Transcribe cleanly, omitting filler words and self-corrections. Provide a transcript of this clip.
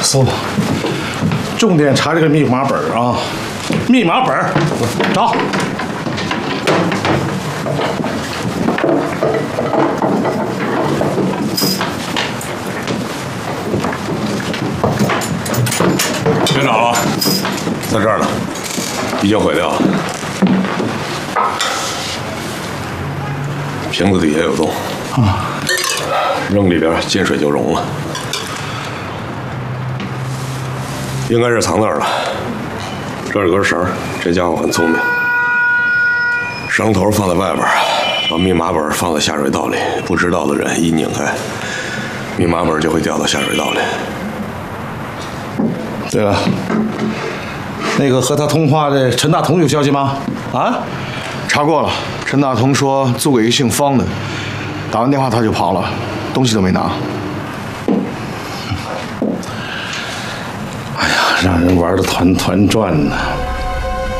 搜，重点查这个密码本啊，密码本，找。 别找了，在这儿呢，已经毁掉了。瓶子底下有洞，扔里边进水就溶了。应该是藏那儿了。这儿有根绳，这家伙很聪明，绳头放在外边，把密码本放在下水道里，不知道的人一拧开，密码本就会掉到下水道里。 对了，那个和他通话的陈大同有消息吗？啊？ 查过了，陈大同说租给一个姓方的，打完电话他就跑了，东西都没拿。 哎呀，让人玩得团团转呢。